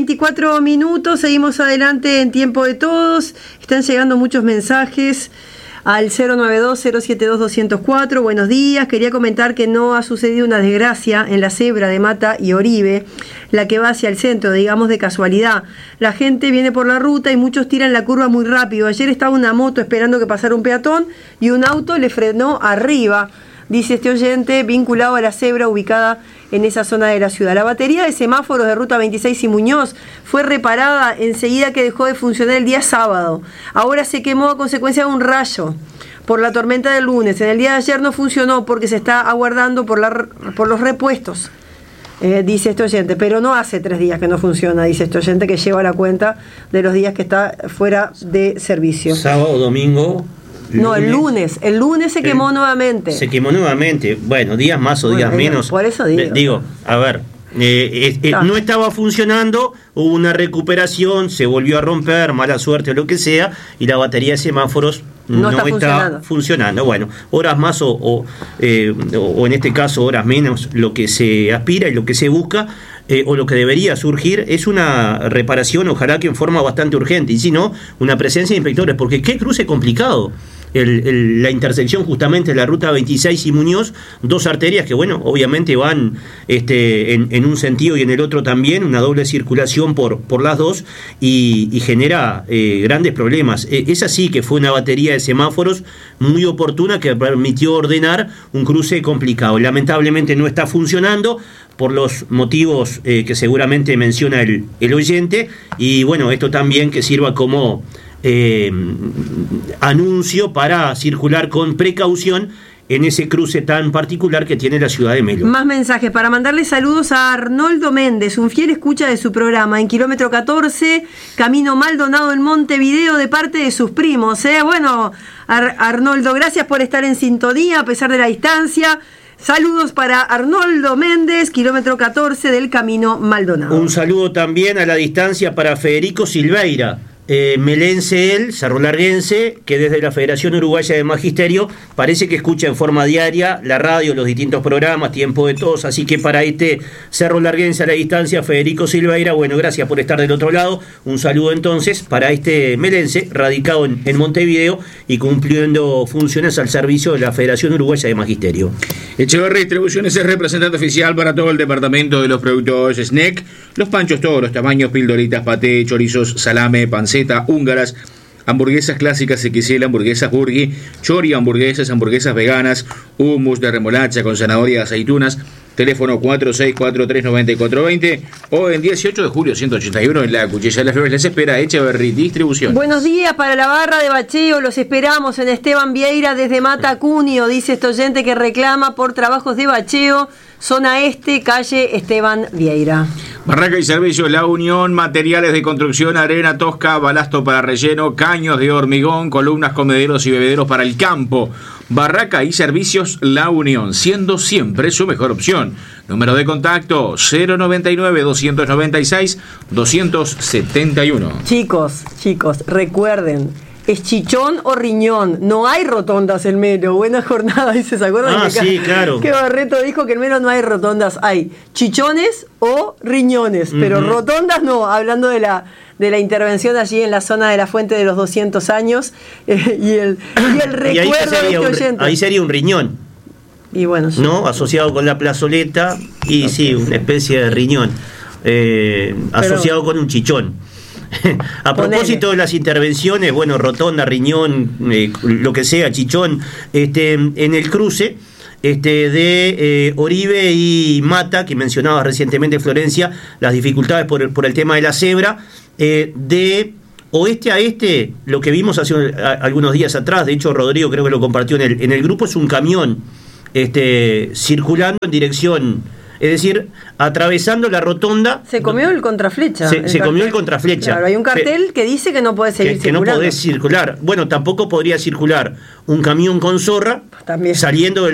24 minutos, seguimos adelante en Tiempo de Todos. Están llegando muchos mensajes al 092-072-204. Buenos días, quería comentar que no ha sucedido una desgracia en la cebra de Mata y Oribe, la que va hacia el centro, digamos de casualidad. La gente viene por la ruta y muchos tiran la curva muy rápido. Ayer estaba una moto esperando que pasara un peatón y un auto le frenó arriba, dice este oyente, vinculado a la cebra ubicada en esa zona de la ciudad. La batería de semáforos de Ruta 26 y Muñoz fue reparada enseguida que dejó de funcionar el día sábado. Ahora se quemó a consecuencia de un rayo por la tormenta del lunes. En el día de ayer no funcionó porque se está aguardando por los repuestos, dice este oyente, pero no hace 3 días que no funciona, dice este oyente, que lleva la cuenta de los días que está fuera de servicio. Sábado, domingo... No, el lunes se quemó nuevamente. Se quemó nuevamente. Bueno, días más o días menos. Por eso digo. A ver, no estaba funcionando, hubo una recuperación, se volvió a romper, mala suerte o lo que sea, y la batería de semáforos no está funcionando. Bueno, horas más o en este caso horas menos, lo que se aspira y lo que se busca, o lo que debería surgir es una reparación, ojalá que en forma bastante urgente, y si no, una presencia de inspectores, porque qué cruce complicado. La intersección justamente de la Ruta 26 y Muñoz, 2 arterias que, bueno, obviamente van en un sentido y en el otro también, una doble circulación por las dos, y genera grandes problemas. Es así que fue una batería de semáforos muy oportuna que permitió ordenar un cruce complicado. Lamentablemente no está funcionando por los motivos que seguramente menciona el oyente, y bueno, esto también que sirva como anuncio para circular con precaución en ese cruce tan particular que tiene la ciudad de Melo. Más mensajes para mandarle saludos a Arnoldo Méndez, un fiel escucha de su programa, en kilómetro 14, Camino Maldonado en Montevideo, de parte de sus primos. Bueno, Arnoldo, gracias por estar en sintonía a pesar de la distancia. Saludos para Arnoldo Méndez, kilómetro 14 del Camino Maldonado. Un saludo también a la distancia para Federico Silveira, melense él, cerrolarguense, que desde la Federación Uruguaya de Magisterio parece que escucha en forma diaria la radio, los distintos programas, Tiempo de Todos, así que para este cerrolarguense a la distancia, Federico Silveira, bueno, gracias por estar del otro lado. Un saludo entonces para este melense, radicado en Montevideo y cumpliendo funciones al servicio de la Federación Uruguaya de Magisterio. Echeverri Distribuciones es representante oficial para todo el departamento de los productos SNEC, los panchos todos los tamaños, pildoritas, paté, chorizos, salame, panceta, húngaras, hamburguesas clásicas XL, hamburguesas burgui, chori, hamburguesas veganas, hummus de remolacha con zanahoria y aceitunas. Teléfono 4643-9420 o en 18 de julio 181 en la Cuchilla de las Flores. Les espera Echeverri Distribución. Buenos días para la barra de bacheo, los esperamos en Esteban Vieira desde Mata Cunio, dice este oyente que reclama por trabajos de bacheo, zona este, calle Esteban Vieira. Barraca y Servicios La Unión, materiales de construcción, arena tosca, balasto para relleno, caños de hormigón, columnas, comederos y bebederos para el campo. Barraca y Servicios La Unión, siendo siempre su mejor opción. Número de contacto 099-296-271. Chicos, recuerden, ¿es chichón o riñón? No hay rotondas en Melo. Buena jornada, dice, ¿se acuerdan? Sí, claro. Que Barreto dijo que en Melo no hay rotondas, hay chichones o riñones, pero rotondas no, hablando de la intervención allí en la zona de la Fuente de los 200 años y el recuerdo de este oyente. Ahí sería un riñón. Y bueno, sí. ¿No? Asociado con la plazoleta y sí, una especie de riñón asociado con un chichón. A propósito de las intervenciones, bueno, rotonda, riñón, lo que sea, chichón, en el cruce de Oribe y Mata, que mencionaba recientemente Florencia, las dificultades por el tema de la cebra, de oeste a este, lo que vimos hace algunos días atrás, de hecho Rodrigo creo que lo compartió en el grupo, es un camión circulando en dirección, es decir, atravesando la rotonda. Se comió el contraflecha. Se comió el contraflecha. Claro, hay un cartel que dice que no puede seguir circulando. Que no podés circular. Bueno, tampoco podría circular un camión con zorra saliendo del